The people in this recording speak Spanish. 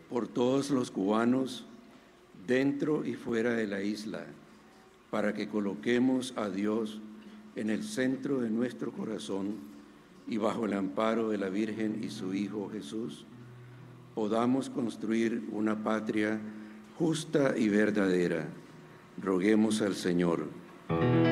por todos los cubanos, dentro y fuera de la isla, para que coloquemos a Dios en el centro de nuestro corazón y bajo el amparo de la Virgen y su Hijo Jesús, podamos construir una patria justa y verdadera. Roguemos al Señor.